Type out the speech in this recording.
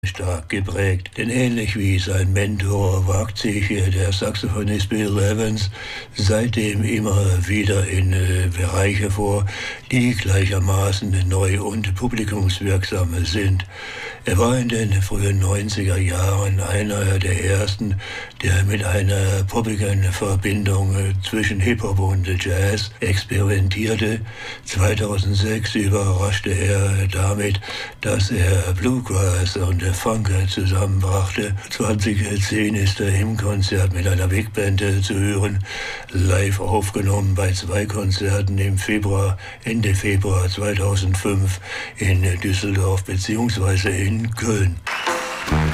stark geprägt, denn ähnlich wie sein Mentor wagt sich der Saxophonist Bill Evans seitdem immer wieder in Bereiche vor, die gleichermaßen neu und publikumswirksam sind. Er war in den frühen 90er Jahren einer der ersten, der mit einer poppigen Verbindung zwischen Hip-Hop und Jazz experimentierte. 2006 überraschte er damit, dass er Bluegrass und Funk zusammenbrachte. 2010 ist er im Konzert mit einer Big Band zu hören, live aufgenommen bei 2 Konzerten im Februar, Ende Februar 2005 in Düsseldorf bzw. in Köln.